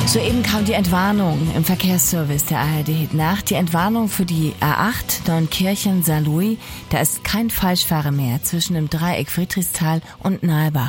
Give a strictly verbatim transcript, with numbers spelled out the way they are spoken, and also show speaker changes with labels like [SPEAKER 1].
[SPEAKER 1] Soeben kam die Entwarnung im Verkehrsservice der A R D Nacht. Die Entwarnung für die A acht Neunkirchen-Saarlouis. Da ist kein Falschfahrer mehr zwischen dem Dreieck Friedrichsthal und Nalbach.